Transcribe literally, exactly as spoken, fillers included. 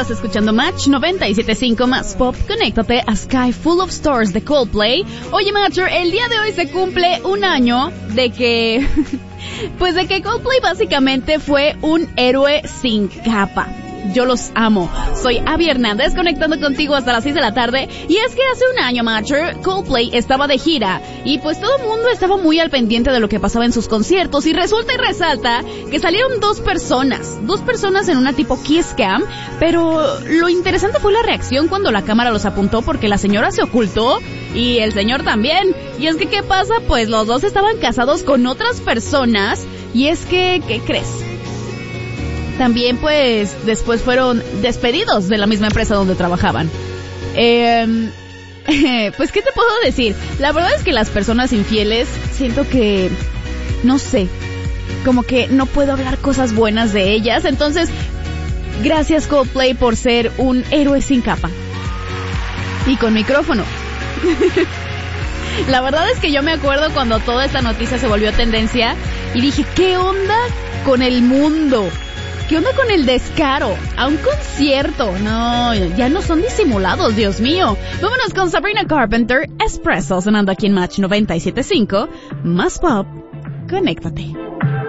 Estás escuchando Match noventa y siete punto cinco más Pop. Conéctate a Sky Full of Stars de Coldplay. Oye, Matcher, el día de hoy se cumple un año de que... pues de que Coldplay básicamente fue un héroe sin capa. Yo los amo. Soy Abby Hernández, conectando contigo hasta las seis de la tarde. Y es que hace un año, Matcher, Coldplay estaba de gira. Y pues todo el mundo estaba muy al pendiente de lo que pasaba en sus conciertos. Y resulta y resalta que salieron dos personas. Dos personas en una tipo kiss cam. Pero lo interesante fue la reacción cuando la cámara los apuntó, porque la señora se ocultó y el señor también. Y es que, ¿qué pasa? Pues los dos estaban casados con otras personas. Y es que, ¿qué crees? También, pues, después fueron despedidos de la misma empresa donde trabajaban. Eh, pues, ¿qué te puedo decir? La verdad es que las personas infieles, siento que, no sé, como que no puedo hablar cosas buenas de ellas. Entonces, gracias Coldplay por ser un héroe sin capa. Y con micrófono. La verdad es que yo me acuerdo cuando toda esta noticia se volvió tendencia y dije, ¿qué onda con el mundo? ¿Qué onda con el descaro? A un concierto. No, ya no son disimulados, Dios mío. Vámonos con Sabrina Carpenter, Espresso, sonando aquí en Match noventa y siete punto cinco. Más Pop, conéctate.